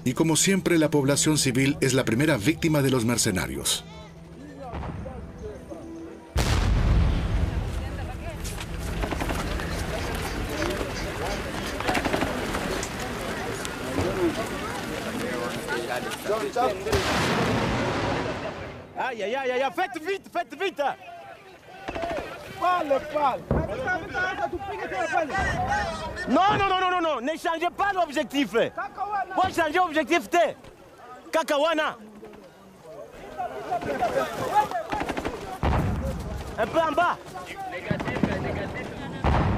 Y como siempre, la población civil es la primera víctima de los mercenarios. Aïe, aïe, aïe, aïe, faites vite, faites vite. Parle. Non, non, non, non, non, ne changez pas l'objectif. Vous changez l'objectif, Kakawana. Un peu en bas. Négatif.